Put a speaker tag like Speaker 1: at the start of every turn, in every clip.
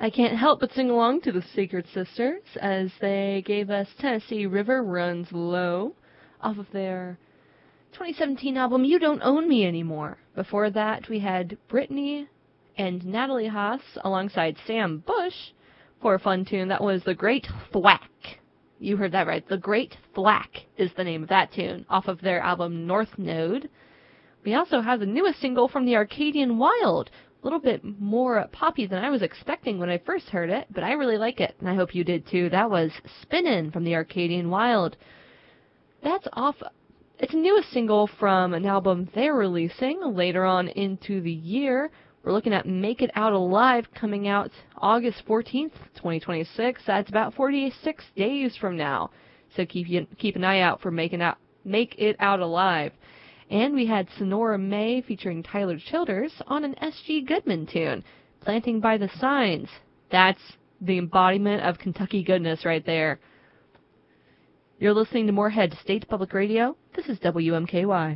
Speaker 1: I can't help but sing along to the Secret Sisters as they gave us Tennessee River Runs Low off of their 2017 album You Don't Own Me Anymore. Before that, we had Brittany and Natalie Haas alongside Sam Bush for a fun tune. That was The Great Thwack. You heard that right. The Great Thwack is the name of that tune off of their album North Node. We also have the newest single from the Arcadian Wild. A little bit more poppy than I was expecting when I first heard it, but I really like it, and I hope you did too. That was Spinnin' from the Arcadian Wild. That's off. It's the newest single from an album they're releasing later on into the year. We're looking at Make It Out Alive coming out August 14th, 2026. That's about 46 days from now. So keep an eye out for Make It Out Alive. And we had Sonora May featuring Tyler Childers on an S.G. Goodman tune, Planting by the Signs. That's the embodiment of Kentucky goodness right there. You're listening to Moorhead State Public Radio. This is WMKY.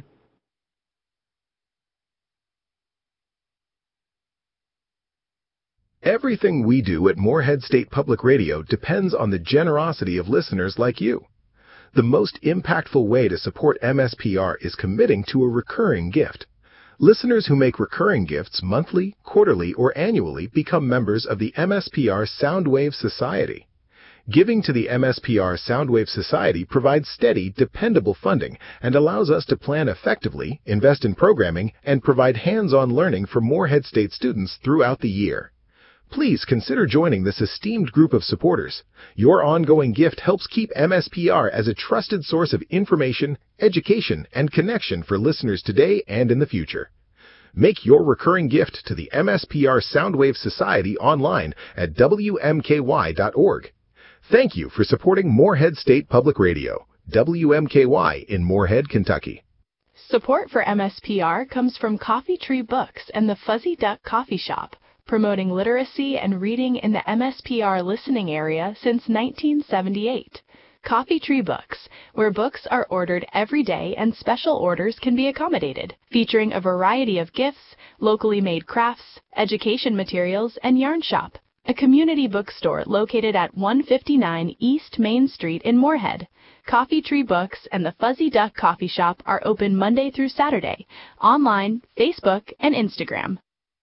Speaker 2: Everything we do at Moorhead State Public Radio depends on the generosity of listeners like you. The most impactful way to support MSPR is committing to a recurring gift. Listeners who make recurring gifts monthly, quarterly, or annually become members of the MSPR Soundwave Society. Giving to the MSPR Soundwave Society provides steady, dependable funding and allows us to plan effectively, invest in programming, and provide hands-on learning for Moorhead State students throughout the year. Please consider joining this esteemed group of supporters. Your ongoing gift helps keep MSPR as a trusted source of information, education, and connection for listeners today and in the future. Make your recurring gift to the MSPR Soundwave Society online at WMKY.org. Thank you for supporting Moorhead State Public Radio, WMKY in Moorhead, Kentucky.
Speaker 3: Support for MSPR comes from Coffee Tree Books and the Fuzzy Duck Coffee Shop, promoting literacy and reading in the MSPR listening area since 1978. Coffee Tree Books, where books are ordered every day and special orders can be accommodated, featuring a variety of gifts, locally made crafts, education materials, and yarn shop. A community bookstore located at 159 East Main Street in Moorhead. Coffee Tree Books and the Fuzzy Duck Coffee Shop are open Monday through Saturday, online, Facebook, and Instagram.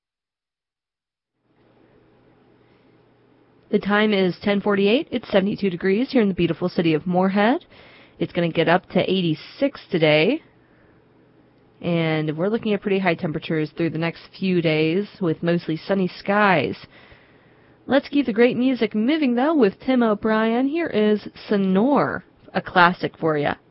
Speaker 1: The time is 10:48. It's 72 degrees here in the beautiful city of Moorhead. It's going to get up to 86 today. And we're looking at pretty high temperatures through the next few days with mostly sunny skies. Let's keep the great music moving, though, with Tim O'Brien. Here is Sonore, a classic for you.